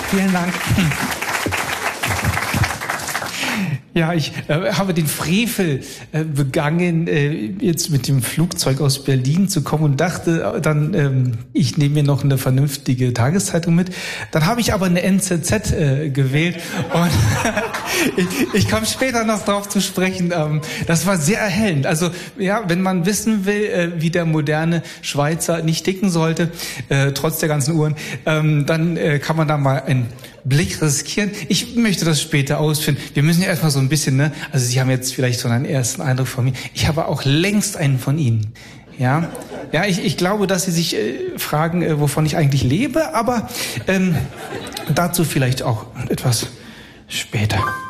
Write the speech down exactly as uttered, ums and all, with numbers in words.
Vielen Dank. Ja, ich äh, habe den Frevel äh, begangen, äh, jetzt mit dem Flugzeug aus Berlin zu kommen und dachte äh, dann, ähm, ich nehme mir noch eine vernünftige Tageszeitung mit. Dann habe ich aber eine N Z Z äh, gewählt und ich, ich komme später noch drauf zu sprechen. Ähm, das war sehr erhellend. Also ja, wenn man wissen will, äh, wie der moderne Schweizer nicht ticken sollte, äh, trotz der ganzen Uhren, ähm, dann äh, kann man da mal ein Blick riskieren. Ich möchte das später ausfinden. Wir müssen ja erstmal so ein bisschen, ne? Also Sie haben jetzt vielleicht so einen ersten Eindruck von mir. Ich habe auch längst einen von Ihnen. Ja, ja. Ich, ich glaube, dass Sie sich äh, fragen, äh, wovon ich eigentlich lebe, aber ähm, dazu vielleicht auch etwas später.